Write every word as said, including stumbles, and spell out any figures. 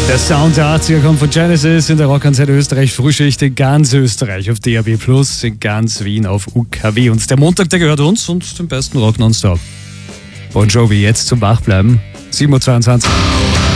Der Sound der achtziger kommt von Genesis in der Rockantenne Österreich, Frühschicht in ganz Österreich auf D A B plus, in ganz Wien auf U K W. Und der Montag, der gehört uns und dem besten Rock nonstop. Bon Jovi, jetzt zum Wachbleiben. sieben Uhr zweiundzwanzig.